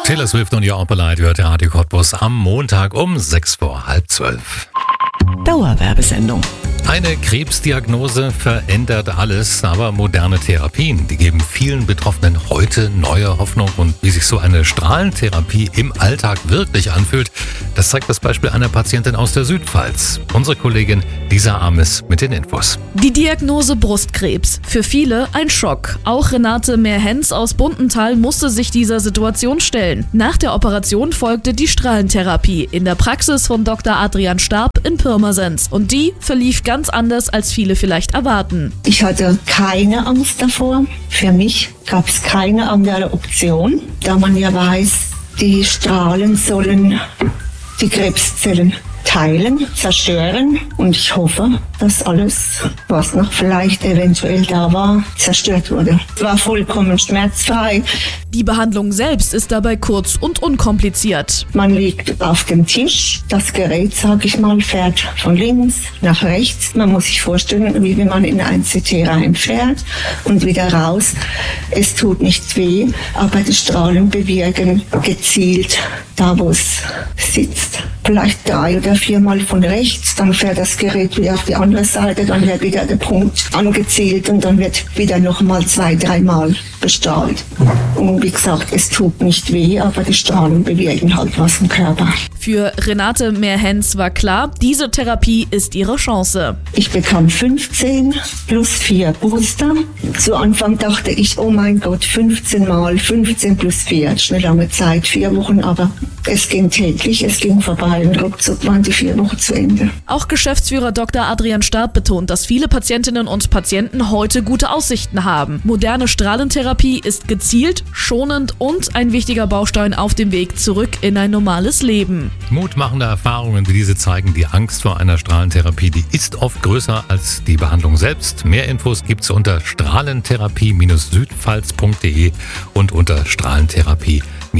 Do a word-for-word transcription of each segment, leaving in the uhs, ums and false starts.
Taylor Swift und Your Opalite hört der Radio Cottbus am Montag um sechs vor halb zwölf. Dauerwerbesendung. Eine Krebsdiagnose verändert alles, aber moderne Therapien, die geben vielen Betroffenen heute neue Hoffnung. Und wie sich so eine Strahlentherapie im Alltag wirklich anfühlt, das zeigt das Beispiel einer Patientin aus der Südpfalz. Unsere Kollegin Lisa Ames mit den Infos. Die Diagnose Brustkrebs. Für viele ein Schock. Auch Renate Mehrhens aus Buntenthal musste sich dieser Situation stellen. Nach der Operation folgte die Strahlentherapie in der Praxis von Doktor Adrian Starb in Pirmasens. Und die verlief ganz ganz anders, als viele vielleicht erwarten. Ich hatte keine Angst davor. Für mich gab es keine andere Option, da man ja weiß, die Strahlen sollen die Krebszellen teilen, zerstören. Und ich hoffe, dass alles, was noch vielleicht eventuell da war, zerstört wurde. Es war vollkommen schmerzfrei. Die Behandlung selbst ist dabei kurz und unkompliziert. Man liegt auf dem Tisch. Das Gerät, sag ich mal, fährt von links nach rechts. Man muss sich vorstellen, wie wenn man in ein C T reinfährt und wieder raus. Es tut nicht weh, aber die Strahlen bewirken gezielt da, wo es sitzt. Vielleicht drei oder viermal von rechts, dann fährt das Gerät wieder auf die andere Seite, dann wird wieder der Punkt angezielt und dann wird wieder nochmal zwei, dreimal bestrahlt. Und wie gesagt, es tut nicht weh, aber die Strahlen bewirken halt was im Körper. Für Renate Mehrhens war klar, diese Therapie ist ihre Chance. Ich bekam fünfzehn plus vier Booster. Zu Anfang dachte ich, oh mein Gott, fünfzehn mal, fünfzehn plus vier. Das ist eine lange Zeit, vier Wochen, aber es ging täglich, es ging vorbei und ruckzuck waren die vier Wochen zu Ende. Auch Geschäftsführer Doktor Adrian Starb betont, dass viele Patientinnen und Patienten heute gute Aussichten haben. Moderne Strahlentherapie ist gezielt, schonend und ein wichtiger Baustein auf dem Weg zurück in ein normales Leben. Mutmachende Erfahrungen wie diese zeigen, die Angst vor einer Strahlentherapie, die ist oft größer als die Behandlung selbst. Mehr Infos gibt's unter strahlentherapie Südpfalz punkt de und unter strahlentherapie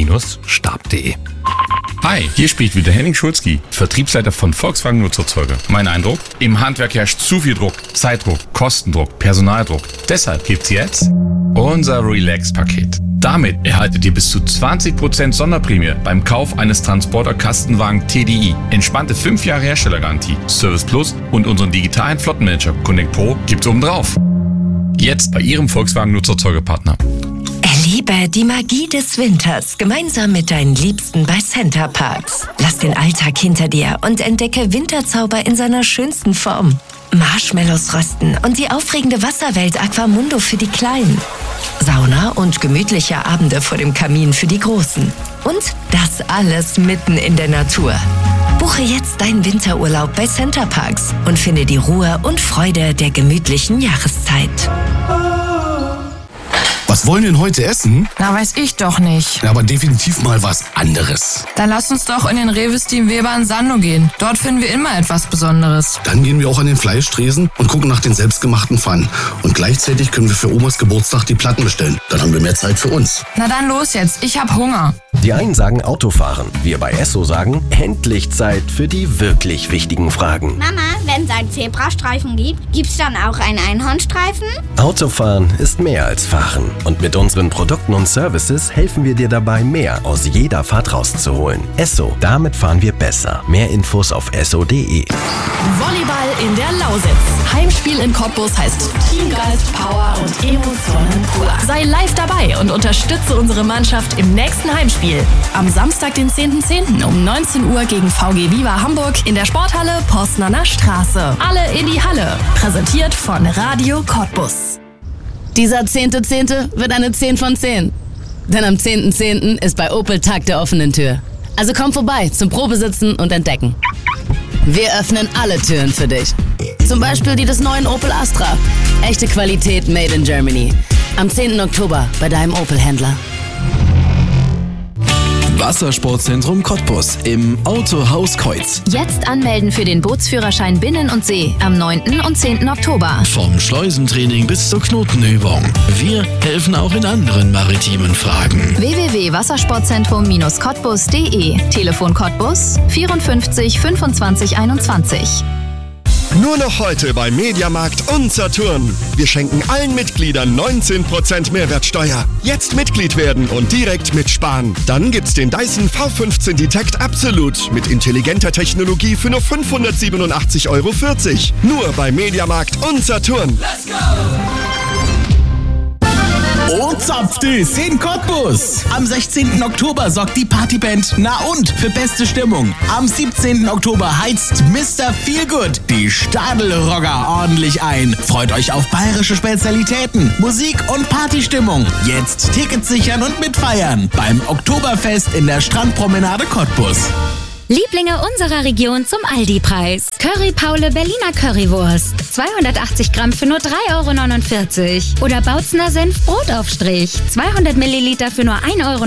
Stab punkt de. Hi, hier spricht wieder Henning Schulzki, Vertriebsleiter von Volkswagen Nutzerzeuger. Mein Eindruck? Im Handwerk herrscht zu viel Druck, Zeitdruck, Kostendruck, Personaldruck. Deshalb gibt's jetzt unser Relax-Paket. Damit erhaltet ihr bis zu zwanzig Prozent Sonderprämie beim Kauf eines Transporter-Kastenwagen T D I. Entspannte fünf Jahre Herstellergarantie, Service Plus und unseren digitalen Flottenmanager Connect Pro gibt's obendrauf. Jetzt bei Ihrem Volkswagen Nutzerzeugerpartner. Erlebe die Magie des Winters gemeinsam mit deinen Liebsten bei Center Parcs. Lass den Alltag hinter dir und entdecke Winterzauber in seiner schönsten Form. Marshmallows rösten und die aufregende Wasserwelt Aquamundo für die Kleinen. Sauna und gemütliche Abende vor dem Kamin für die Großen. Und das alles mitten in der Natur. Buche jetzt deinen Winterurlaub bei Center Parcs und finde die Ruhe und Freude der gemütlichen Jahreszeit. Was wollen wir denn heute essen? Na, weiß ich doch nicht. Ja, aber definitiv mal was anderes. Dann lass uns doch in den Rewe Steam Weber in Sando gehen. Dort finden wir immer etwas Besonderes. Dann gehen wir auch an den Fleischtresen und gucken nach den selbstgemachten Pfannen. Und gleichzeitig können wir für Omas Geburtstag die Platten bestellen. Dann haben wir mehr Zeit für uns. Na dann los jetzt, ich hab Hunger. Die einen sagen Autofahren, wir bei Esso sagen, endlich Zeit für die wirklich wichtigen Fragen. Mama, wenn es einen Zebrastreifen gibt, gibt's dann auch einen Einhornstreifen? Autofahren ist mehr als Fahren. Und mit unseren Produkten und Services helfen wir dir dabei, mehr aus jeder Fahrt rauszuholen. Esso, damit fahren wir besser. Mehr Infos auf esso punkt de. Volleyball in der Lausitz. Heimspiel in Cottbus heißt Teamgeist, Power und Emotionen pur. Sei live dabei und unterstütze unsere Mannschaft im nächsten Heimspiel. Am Samstag, den zehnten zehnten um neunzehn Uhr gegen V G Viva Hamburg in der Sporthalle Postnerner Straße. Alle in die Halle. Präsentiert von Radio Cottbus. Dieser zehnte zehnte wird eine zehn von zehn. Denn am zehnten zehnten ist bei Opel Tag der offenen Tür. Also komm vorbei zum Probesitzen und Entdecken. Wir öffnen alle Türen für dich. Zum Beispiel die des neuen Opel Astra. Echte Qualität made in Germany. Am zehnten Oktober bei deinem Opel-Händler. Wassersportzentrum Cottbus im Autohaus Kreuz. Jetzt anmelden für den Bootsführerschein Binnen und See am neunten und zehnten Oktober. Vom Schleusentraining bis zur Knotenübung. Wir helfen auch in anderen maritimen Fragen. w w w punkt wassersportzentrum Cottbus punkt de. Telefon Cottbus vierundfünfzig fünfundzwanzig einundzwanzig. Nur noch heute bei Mediamarkt und Saturn. Wir schenken allen Mitgliedern neunzehn Prozent Mehrwertsteuer. Jetzt Mitglied werden und direkt mitsparen. Dann gibt's den Dyson V fünfzehn Detect Absolut mit intelligenter Technologie für nur fünfhundertsiebenundachtzig Euro vierzig. Nur bei Mediamarkt und Saturn. Let's go! Oh, Zapftis in Cottbus. Am sechzehnten Oktober sorgt die Partyband Na und für beste Stimmung. Am siebzehnten Oktober heizt Mister Feelgood die Stadelrogger ordentlich ein. Freut euch auf bayerische Spezialitäten, Musik und Partystimmung. Jetzt Tickets sichern und mitfeiern beim Oktoberfest in der Strandpromenade Cottbus. Lieblinge unserer Region zum Aldi-Preis. Curry Paule Berliner Currywurst. zweihundertachtzig Gramm für nur drei Euro neunundvierzig. Oder Bautzner Senf Brotaufstrich. zweihundert Milliliter für nur ein Euro